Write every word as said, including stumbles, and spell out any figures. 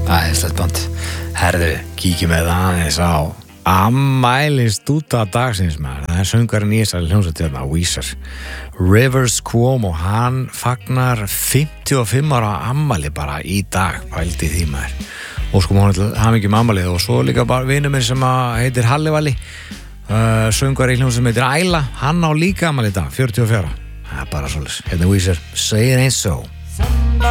Æðislegt band. Herðu, kíkjum með aðeins á ammælist út af dagsins maður. Það er söngarinn í þessari hljómsveit hérna, Weezer. Rivers Cuomo, hann fagnar fimmtíu og fimm ára ammæli bara í dag, pældi því maður. Og sko hann hafa ekki um ammælið og svo líka bara vinur minn sem heitir Halli Valli, uh, söngar í hljómsveit sem heitir Æla, hann á líka ammæli í dag, fjörutíu og fjögur. Það er bara svoleiðis. Hérna Weezer, Say It Ain't So.